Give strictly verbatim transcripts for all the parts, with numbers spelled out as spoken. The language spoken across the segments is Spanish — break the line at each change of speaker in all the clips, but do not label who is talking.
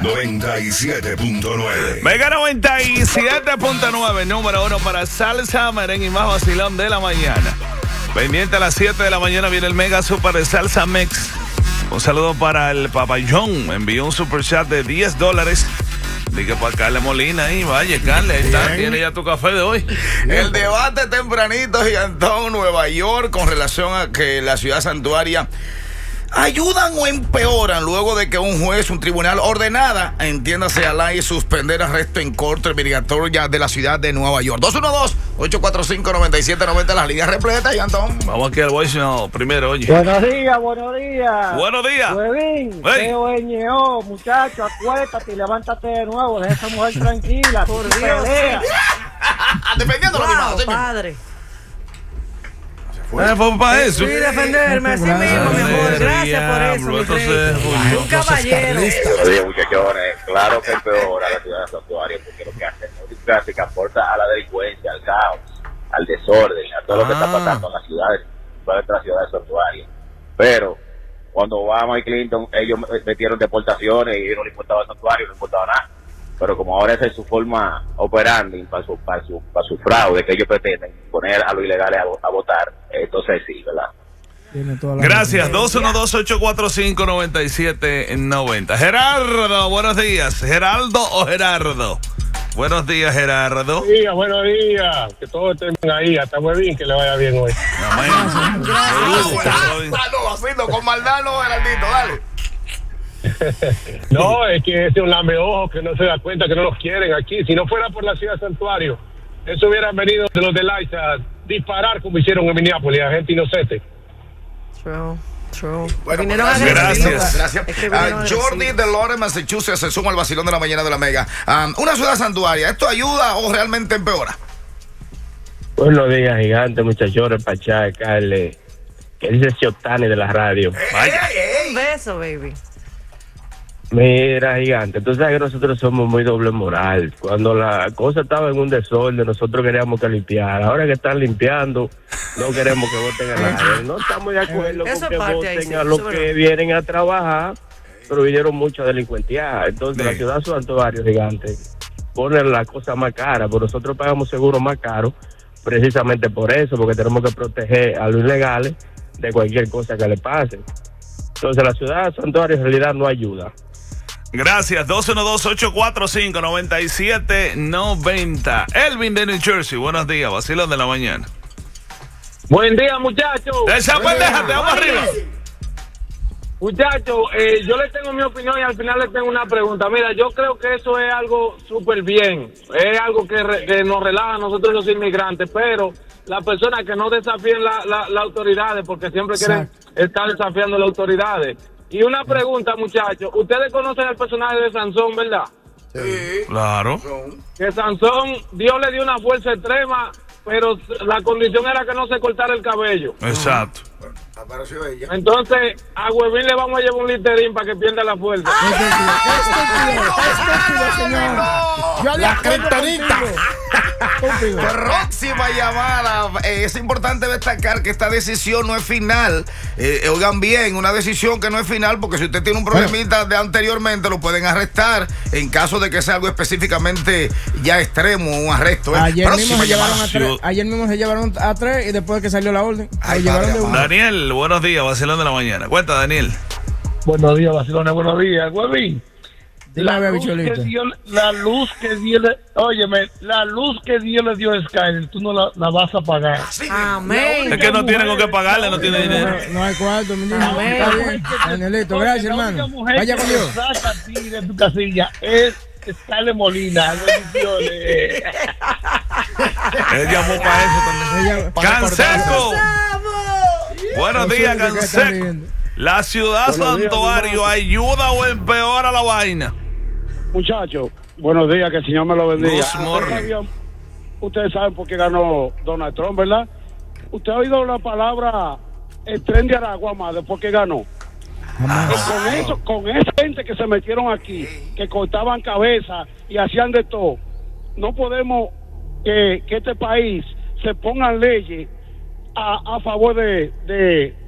noventa y siete punto nueve.
Mega noventa y siete punto nueve, número uno para salsa, merengue y más vacilón de la mañana. Pendiente a las siete de la mañana viene el Mega Super de Salsa Mix. Un saludo para el Papayón. Me envió un super chat de diez dólares. Dije para Carla Molina ahí, vaya, Carla, ahí está, tiene ya tu café de hoy.
El debate tempranito, Gigantón, Nueva York, con relación a que la ciudad santuaria ayudan o empeoran luego de que un juez, un tribunal ordenada, entiéndase a la y suspender arresto en corte obligatoria de la ciudad de Nueva York. dos uno dos, ocho cuatro cinco, nueve siete nueve cero, las líneas repletas, Gigantón.
Vamos aquí al voicemail primero, oye.
Buenos días, buenos días.
Buenos días.
Huevín,
Hey.
T O N O, muchacho, acuéstate y levántate de nuevo, deja a esa mujer tranquila. Por Dios.
Defendiendo lo mismo, señor.
Padre.
Eh, fue para eso.
Sí, defenderme, así mismo, mi amor. Gracias por eso, mi rey. Un caballero.
Buenos días, muchachones. Claro que empeora la ciudad de Santuario, porque lo que hace es tráfico aporta a la delincuencia, al caos, al desorden, a todo lo que está pasando en las ciudades, en toda nuestra ciudad de Santuario. Pero cuando Obama y Clinton, ellos metieron deportaciones y no les importaba el Santuario, no importaba nada. Pero como ahora esa es su forma operando para su, para su, para su fraude que ellos pretenden poner a los ilegales a, a votar, entonces sí, ¿verdad?
Gracias, dos uno dos, ocho cuatro cinco, nueve siete nueve cero. Gerardo, buenos días. ¿Geraldo o Gerardo? Buenos días, Gerardo.
Buenos días, buenos días. Que todos estén ahí. Hasta Huevín, que le vaya bien hoy.
Amén.
No, así no, con maldad no, Geraldito, dale.
No, es que ese es un lameojo que no se da cuenta que no los quieren aquí. Si no fuera por la ciudad santuario, eso hubieran venido de los de Lice a disparar como hicieron en Minneapolis a gente inocente.
True, true.
Bueno,
Vinieron
pues,
gracias.
gracias. gracias.
Es que
Uh,
vinieron
Jordi de Lawrence, Massachusetts, se suma al vacilón de la mañana de la Mega. Um, una ciudad santuaria, ¿esto ayuda o realmente empeora?
Buenos días, gigante, muchachones, Pachá, Carle. ¿Qué dice Ciotani de la radio?
Vaya.
Un beso, baby.
Mira, gigante, tú sabes que nosotros somos muy doble moral. Cuando la cosa estaba en un desorden, nosotros queríamos que limpiara. Ahora que están limpiando, no queremos que voten a nadie. No estamos de acuerdo
Eso
con que
es parte
voten
ahí, sí,
a los
eso
que
es
vienen a trabajar, pero vinieron mucho a delincuentear. Entonces,
Sí.
la ciudad santuario, gigante, pone la cosa más cara, pero nosotros pagamos seguro más caro, precisamente por eso, porque tenemos que proteger a los ilegales de cualquier cosa que le pase. Entonces, la ciudad santuario en realidad no ayuda.
Gracias, dos uno dos, ocho cuatro cinco, nueve siete nueve cero. Elvin de New Jersey, buenos días, vacilón de la mañana.
Buen día, muchachos.
Esa pendeja, te vamos arriba.
Muchachos, eh, yo les tengo mi opinión y al final les tengo una pregunta. Mira, yo creo que eso es algo súper bien. Es algo que, re, que nos relaja a nosotros los inmigrantes, pero las personas que no desafíen las la, la autoridades, porque siempre quieren estar desafiando las autoridades. Y una pregunta, muchachos. Ustedes conocen el personaje de Sansón, ¿verdad?
Sí.
Claro.
Que Sansón, Dios le dio una fuerza extrema, pero la condición era que no se cortara el cabello.
Exacto.
Apareció ella.
Entonces, a Huevín le vamos a llevar un literín para que pierda la fuerza.
La criptonita. Próxima llamada. Eh, es importante destacar que esta decisión no es final. Eh, oigan bien, una decisión que no es final, porque si usted tiene un problemita de anteriormente, lo pueden arrestar en caso de que sea algo específicamente ya extremo, un arresto. ¿eh?
Ayer mismo,
Próxima
se llevaron
llamada.
a tres, ayer mismo se llevaron a tres y después de que salió la orden,
Ay,
se llevaron
padre
de uno.
Daniel, buenos días, vacilón de la mañana. Cuenta, Daniel.
Buenos días, vacilones, buenos días, Huevín.
Dile,
La luz,
bicholito.
que Dios, la luz que Dios le, óyeme, la luz que Dios le dio a Skyler, tú no la, la vas a pagar.
Amén.
Es que no tiene con qué pagarle, no tiene dinero.
No, no hay cuarto, mi niño.
Amén.
Está bien. Danielito, gracias, hermano. Vaya con Dios.
Saca a ti de tu casilla es Skyler Molina. Bendiciones.
Él llamó para eso también.
Ella-
Canseco. Buenos días,
Nosotros que están
Canseco.
riendo.
La ciudad
Buenos días,
santuario, ¿ayuda o empeora la vaina?
Muchachos, buenos días, que el Señor me lo bendiga.
Good morning.
Ustedes sabían- Ustedes saben por qué ganó Donald Trump, ¿verdad? ¿Usted ha oído la palabra el tren de Aragua, madre, por qué ganó? Y con eso, con esa gente que se metieron aquí, que cortaban cabeza y hacían de todo, no podemos que, que este país se pongan leyes a, a favor de, de,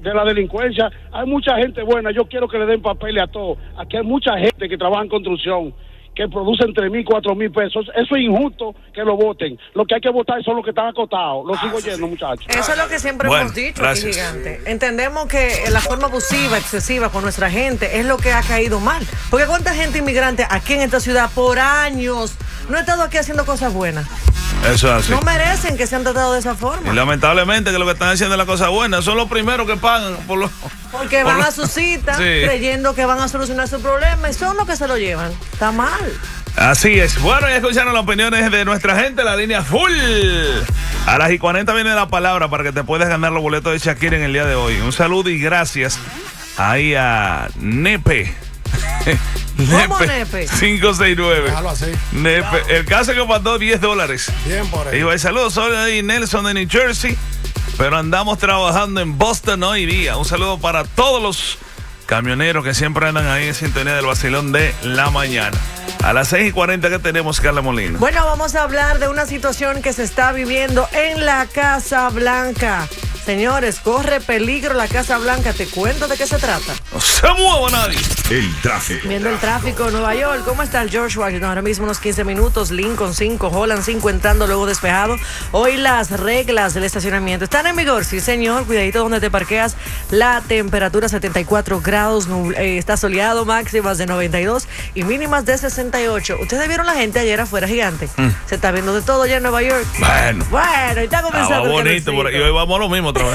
de la delincuencia. Hay mucha gente buena, yo quiero que le den papeles a todos. Aquí hay mucha gente que trabaja en construcción, que producen tres mil, cuatro mil pesos. Eso es injusto que lo voten. Lo que hay que votar son los que están acotados. Lo sigo oyendo, muchachos.
Eso es lo que siempre
Bueno,
hemos dicho
gracias.
aquí, Gigante. Entendemos que la forma abusiva, excesiva con nuestra gente es lo que ha caído mal. Porque cuánta gente inmigrante aquí en esta ciudad por años no ha estado aquí haciendo cosas buenas.
Eso es así.
No merecen que sean tratados de esa forma.
Y lamentablemente que lo que están haciendo es la cosa buena. Son los primeros que pagan por lo,
Porque
por
van
lo-
a su cita
Sí.
creyendo que van a solucionar su problema y son los que se lo llevan. Está mal.
Así es. Bueno, ya escucharon las opiniones de nuestra gente, la línea full. A las y cuarenta viene la palabra para que te puedas ganar los boletos de Shakira en el día de hoy. Un saludo y gracias ahí a Nepe.
¿Cómo Nepe?
cinco seis nueve.
Déjalo así.
Nepe. El caso que mandó diez dólares.
Bien por ahí.
Digo, saludos, soy ahí Nelson de New Jersey, pero andamos trabajando en Boston hoy día. Un saludo para todos los camioneros que siempre andan ahí en sintonía del vacilón de la mañana. A las seis y cuarenta que tenemos, Carla Molina.
Bueno, vamos a hablar de una situación que se está viviendo en la Casa Blanca. Señores, corre peligro la Casa Blanca. Te cuento de qué se trata.
No se mueva nadie.
El tráfico.
Viendo el tráfico en Nueva York, ¿cómo está el George Washington? Ahora mismo unos quince minutos, Lincoln cinco, Holland cinco entrando, luego despejado. Hoy las reglas del estacionamiento están en vigor, sí señor, cuidadito donde te parqueas. La temperatura setenta y cuatro grados, nubl- eh, está soleado, máximas de noventa y dos y mínimas de sesenta y ocho. ¿Ustedes vieron la gente ayer afuera, Gigante?
Mm.
Se está viendo de todo ya en Nueva York.
Bueno.
Bueno, y está comenzando
Estaba
el
bonito por ahí. Y
calorcito.
hoy vamos a lo mismo otra vez.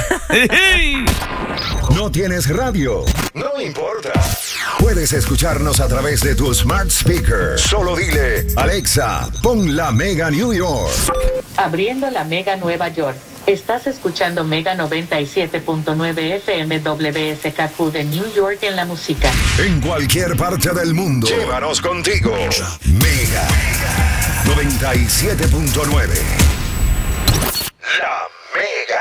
No tienes radio. No importa. Puedes escucharnos a través de tu smart speaker. Solo dile, Alexa, pon la Mega New York.
Abriendo la Mega Nueva York. Estás escuchando Mega noventa y siete punto nueve F M W S K Q de New York en la música.
En cualquier parte del mundo. Llévanos contigo. Mega noventa y siete punto nueve. La Mega.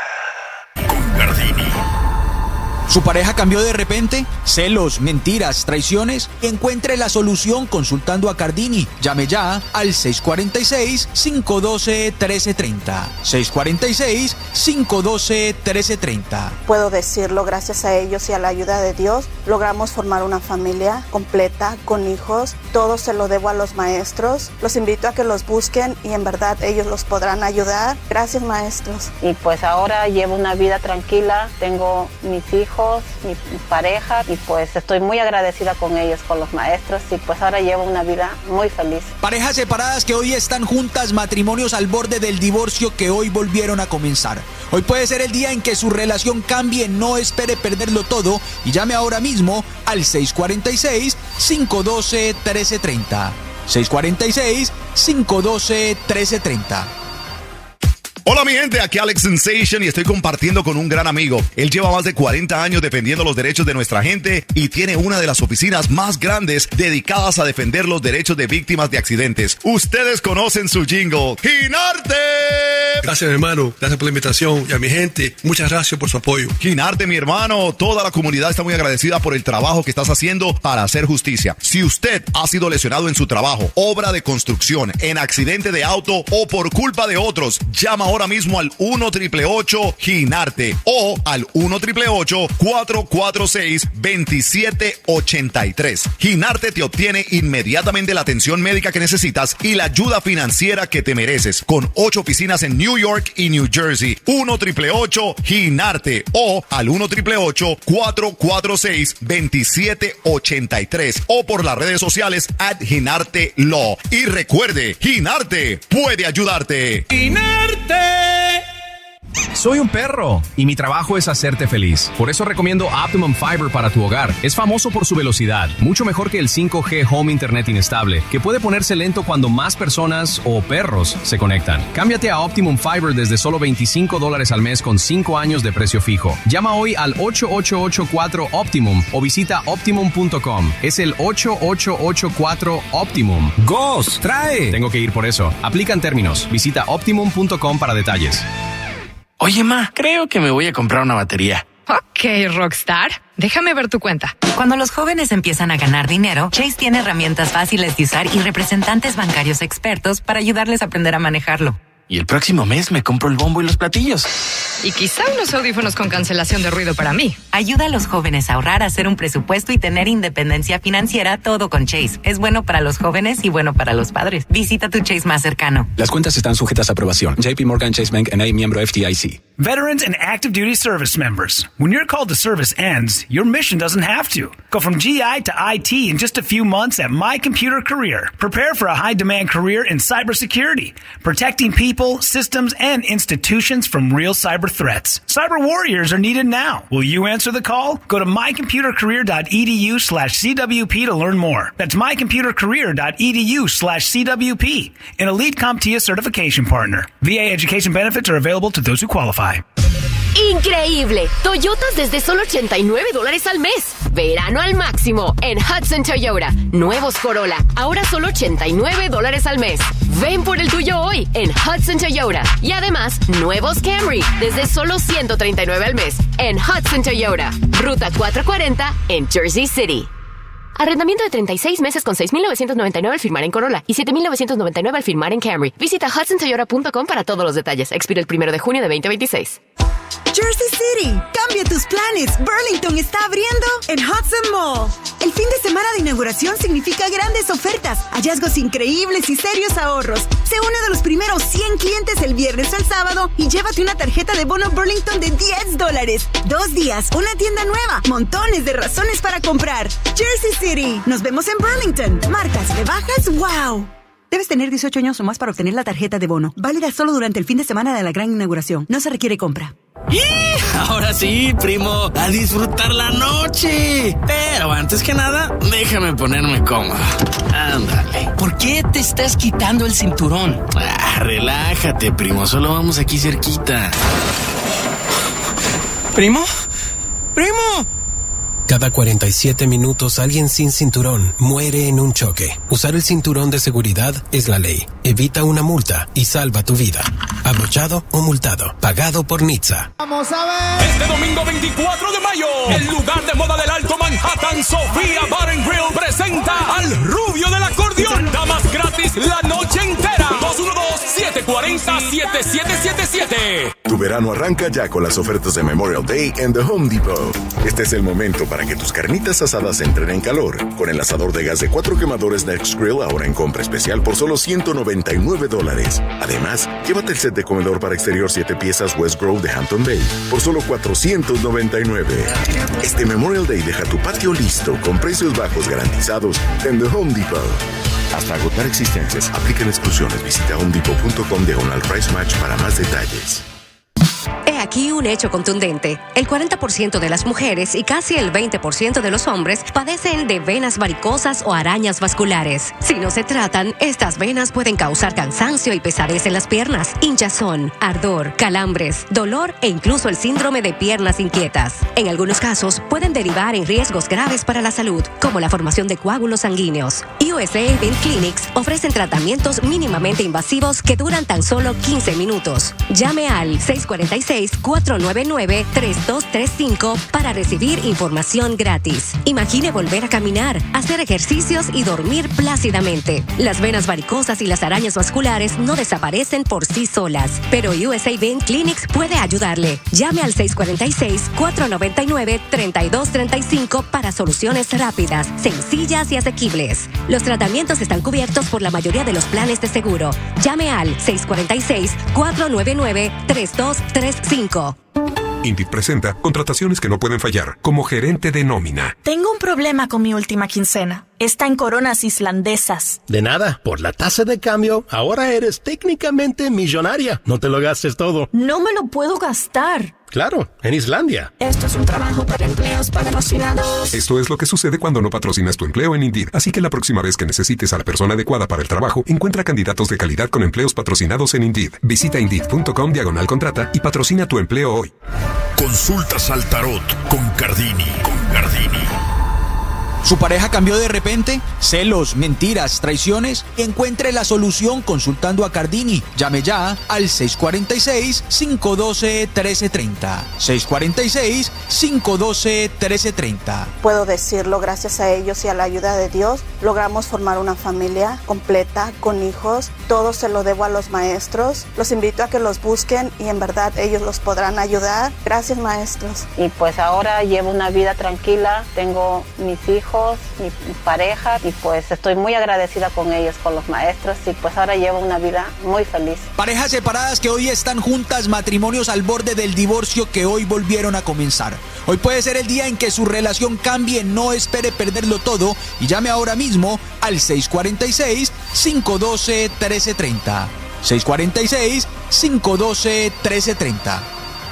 ¿Su pareja cambió de repente? ¿Celos, mentiras, traiciones? Encuentre la solución consultando a Cardini. Llame ya al seis cuatro seis, cinco uno dos, uno tres tres cero. seis cuatro seis, cinco uno dos, uno tres tres cero.
Puedo decirlo, gracias a ellos y a la ayuda de Dios, logramos formar una familia completa, con hijos. Todo se lo debo a los maestros. Los invito a que los busquen y en verdad ellos los podrán ayudar. Gracias, maestros.
Y pues ahora llevo una vida tranquila, tengo mis hijos, mi pareja y pues estoy muy agradecida con ellos, con los maestros y pues ahora llevo una vida muy feliz.
Parejas separadas que hoy están juntas, matrimonios al borde del divorcio que hoy volvieron a comenzar. Hoy puede ser el día en que su relación cambie, no espere perderlo todo y llame ahora mismo al seis cuatro seis, cinco uno dos, uno tres tres cero. seis cuatro seis, cinco uno dos, uno tres tres cero.
Hola mi gente, aquí Alex Sensation y estoy compartiendo con un gran amigo. Él lleva más de cuarenta años defendiendo los derechos de nuestra gente y tiene una de las oficinas más grandes dedicadas a defender los derechos de víctimas de accidentes. Ustedes conocen su jingle, Ginarte.
Gracias, mi hermano. Gracias por la invitación. Y a mi gente, muchas gracias por su apoyo.
Ginarte, mi hermano. Toda la comunidad está muy agradecida por el trabajo que estás haciendo para hacer justicia. Si usted ha sido lesionado en su trabajo, obra de construcción, en accidente de auto o por culpa de otros, llama ahora mismo al uno ocho ocho ocho Ginarte o al uno ocho ocho ocho, cuatro cuatro seis, dos siete ocho tres. Ginarte te obtiene inmediatamente la atención médica que necesitas y la ayuda financiera que te mereces. Con ocho oficinas en New York y New Jersey. uno ocho ocho ocho Ginarte o al uno ocho ocho ocho, cuatro cuatro seis, dos siete ocho tres o por las redes sociales at Ginarte Law. Y recuerde, Ginarte puede ayudarte.
¡Ginarte! Soy un perro y mi trabajo es hacerte feliz. Por eso recomiendo Optimum Fiber para tu hogar. Es famoso por su velocidad, mucho mejor que el cinco G Home Internet inestable, que puede ponerse lento cuando más personas o perros se conectan. Cámbiate a Optimum Fiber desde solo veinticinco dólares al mes con cinco años de precio fijo. Llama hoy al ocho ocho ocho cuatro Optimum o visita optimum punto com. Es el ocho ocho ocho cuatro Optimum. ¡Gos! ¡Trae! Tengo que ir por eso. Aplican términos. Visita optimum punto com para detalles.
Oye, ma, creo que me voy a comprar una batería.
Ok, Rockstar. Déjame ver tu cuenta. Cuando los jóvenes empiezan a ganar dinero, Chase tiene herramientas fáciles de usar y representantes bancarios expertos para ayudarles a aprender a manejarlo.
Y el próximo mes me compro el bombo y los platillos.
Y quizá unos audífonos con cancelación de ruido para mí.
Ayuda a los jóvenes a ahorrar, a hacer un presupuesto y tener independencia financiera, todo con Chase. Es bueno para los jóvenes y bueno para los padres. Visita tu Chase más cercano.
Las cuentas están sujetas a aprobación. J P Morgan Chase Bank N A, miembro F D I C.
Veterans and active duty service members. When your call to service ends, your mission doesn't have to. Go from G I to I T in just a few months at My Computer Career. Prepare for a high-demand career in cybersecurity, protecting people, systems, and institutions from real cyber threats. Cyber warriors are needed now. Will you answer the call? Go to mycomputercareer.edu slash CWP to learn more. That's mycomputercareer.edu slash CWP. An elite CompTIA certification partner. V A education benefits are available to those who qualify.
¡Increíble! Toyotas desde solo ochenta y nueve dólares al mes. Verano al máximo en Hudson Toyota. Nuevos Corolla, ahora solo ochenta y nueve dólares al mes. Ven por el tuyo hoy en Hudson Toyota. Y además, nuevos Camry desde solo ciento treinta y nueve al mes en Hudson Toyota. Ruta cuatrocientos cuarenta en Jersey City. Arrendamiento de treinta y seis meses con seis mil novecientos noventa y nueve al firmar en Corolla y siete mil novecientos noventa y nueve al firmar en Camry. Visita hudson toyota punto com para todos los detalles. Expira el primero de junio de veinte veintiséis.
Jersey City, cambia tus planes. Burlington está abriendo en Hudson Mall. El fin de semana de inauguración significa grandes ofertas, hallazgos increíbles y serios ahorros. Sé uno de los primeros cien clientes el viernes al sábado y llévate una tarjeta de bono Burlington de diez dólares. Dos días, una tienda nueva, montones de razones para comprar. Jersey City, nos vemos en Burlington. Marcas, rebajas, wow. Debes tener dieciocho años o más para obtener la tarjeta de bono. Válida solo durante el fin de semana de la gran inauguración. No se requiere compra.
¡Y! Ahora sí, primo, a disfrutar la noche. Pero antes que nada, déjame ponerme cómodo. Ándale. ¿Por qué te estás quitando el cinturón? Ah, relájate, primo, solo vamos aquí cerquita. ¿Primo? ¡Primo!
Cada cuarenta y siete minutos alguien sin cinturón muere en un choque. Usar el cinturón de seguridad es la ley. Evita una multa y salva tu vida. Abrochado o multado. Pagado por N H T S A.
Vamos a ver. Este domingo veinticuatro de mayo, el lugar de moda del Alto Manhattan, Sofía Bar and Grill, presenta al rubio del acordeón. Damas gratis la noche entera. dos uno dos, siete cuatro cero, siete siete siete siete.
Tu verano arranca ya con las ofertas de Memorial Day en The Home Depot. Este es el momento para que tus carnitas asadas entren en calor. Con el asador de gas de cuatro quemadores Next Grill ahora en compra especial por solo ciento noventa y nueve dólares. Además, llévate el set de comedor para exterior siete piezas West Grove de Hampton Bay por solo cuatrocientos noventa y nueve. Este Memorial Day deja tu patio listo con precios bajos garantizados en The Home Depot. Hasta agotar existencias, aplican exclusiones. Visita homedepot punto com diagonal price match para más detalles.
He aquí un hecho contundente. El cuarenta por ciento de las mujeres y casi el veinte por ciento de los hombres padecen de venas varicosas o arañas vasculares. Si no se tratan, estas venas pueden causar cansancio y pesadez en las piernas, hinchazón, ardor, calambres, dolor e incluso el síndrome de piernas inquietas. En algunos casos, pueden derivar en riesgos graves para la salud, como la formación de coágulos sanguíneos. U S A Vein Clinics ofrecen tratamientos mínimamente invasivos que duran tan solo quince minutos. Llame al seis cuatro seis, cuatro nueve nueve, tres dos tres cinco para recibir información gratis. Imagine volver a caminar, hacer ejercicios y dormir plácidamente. Las venas varicosas y las arañas vasculares no desaparecen por sí solas, pero U S A Vein Clinics puede ayudarle. Llame al seis cuatro seis, cuatro nueve nueve, tres dos tres cinco para soluciones rápidas, sencillas y asequibles. Los tratamientos están cubiertos por la mayoría de los planes de seguro. Llame al seis cuatro seis, cuatro nueve nueve, tres dos tres cinco.
Indeed presenta contrataciones que no pueden fallar como gerente de nómina.
Tengo un problema con mi última quincena. Está en coronas islandesas.
De nada, por la tasa de cambio, ahora eres técnicamente millonaria. No te lo gastes todo.
No me lo puedo gastar.
Claro, en Islandia.
Esto es un trabajo para empleos patrocinados.
Esto es lo que sucede cuando no patrocinas tu empleo en Indeed. Así que la próxima vez que necesites a la persona adecuada para el trabajo, encuentra candidatos de calidad con empleos patrocinados en Indeed. Visita Indeed punto com diagonal contrata y patrocina tu empleo hoy.
Consultas al tarot con Cardini. Con Cardini.
¿Su pareja cambió de repente? ¿Celos, mentiras, traiciones? Encuentre la solución consultando a Cardini. Llame ya al seis cuatro seis, cinco uno dos, uno tres tres cero. seis cuatro seis, cinco uno dos, uno tres tres cero.
Puedo decirlo, gracias a ellos y a la ayuda de Dios, logramos formar una familia completa, con hijos. Todo se lo debo a los maestros. Los invito a que los busquen y en verdad ellos los podrán ayudar. Gracias, maestros.
Y pues ahora llevo una vida tranquila, tengo mis hijos, mi pareja y pues estoy muy agradecida con ellos, con los maestros y pues ahora llevo una vida muy feliz.
Parejas separadas que hoy están juntas, matrimonios al borde del divorcio que hoy volvieron a comenzar. Hoy puede ser el día en que su relación cambie, no espere perderlo todo y llame ahora mismo al seis cuatro seis, cinco uno dos, uno tres tres cero. seis cuatro seis, cinco uno dos, uno tres tres cero.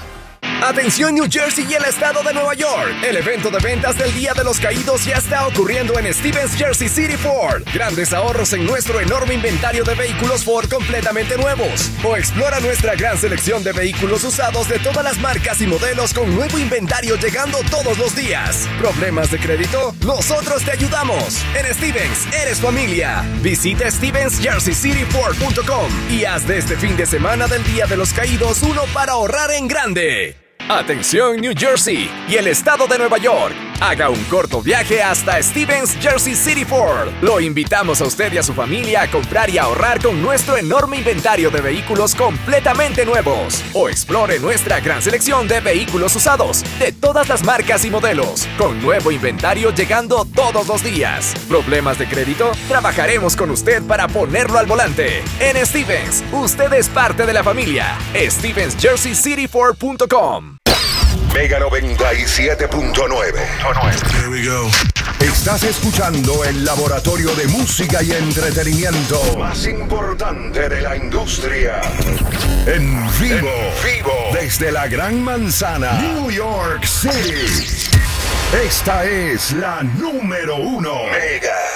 Atención New Jersey y el estado de Nueva York. El evento de ventas del Día de los Caídos ya está ocurriendo en Stevens Jersey City Ford. Grandes ahorros en nuestro enorme inventario de vehículos Ford completamente nuevos. O explora nuestra gran selección de vehículos usados de todas las marcas y modelos con nuevo inventario llegando todos los días. ¿Problemas de crédito? Nosotros te ayudamos. En Stevens, eres familia. Visita Stevens Jersey City Ford punto com y haz de este fin de semana del Día de los Caídos uno para ahorrar en grande. Atención New Jersey y el estado de Nueva York. Haga un corto viaje hasta Stevens Jersey City Ford. Lo invitamos a usted y a su familia a comprar y ahorrar con nuestro enorme inventario de vehículos completamente nuevos. O explore nuestra gran selección de vehículos usados de todas las marcas y modelos, con nuevo inventario llegando todos los días. ¿Problemas de crédito? Trabajaremos con usted para ponerlo al volante. En Stevens, usted es parte de la familia. Stevens Jersey City Ford punto com.
Mega noventa y siete punto nueve.
Here we go.
Estás escuchando el laboratorio de música y entretenimiento más importante de la industria. En vivo, en vivo, desde la Gran Manzana, New York City. Esta es la número uno. Mega